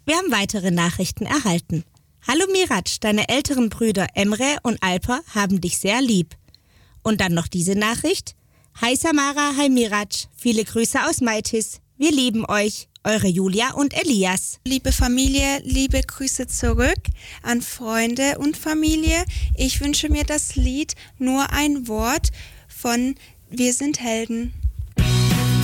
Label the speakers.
Speaker 1: Wir haben weitere Nachrichten erhalten. Hallo Mirac, deine älteren Brüder Emre und Alper haben dich sehr lieb. Und dann noch diese Nachricht. Hi Samara, hi Mirac, viele Grüße aus Maitis. Wir lieben euch. Eure Julia und Elias.
Speaker 2: Liebe Familie, liebe Grüße zurück an Freunde und Familie. Ich wünsche mir das Lied Nur ein Wort von Wir sind Helden.